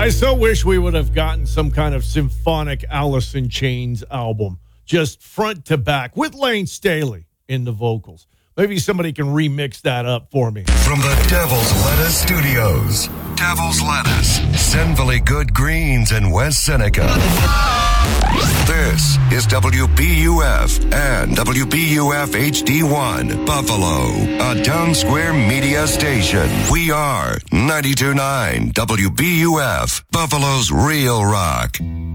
I so wish we would have gotten some kind of symphonic Alice in Chains album, just front to back, with Lane Staley in the vocals. Maybe somebody can remix that up for me. From the Devil's Lettuce Studios, Devil's Lettuce, Senville Good Greens in West Seneca. This is WBUF and WBUF HD1, Buffalo, a Town Square media station. We are 92.9 WBUF, Buffalo's Real Rock.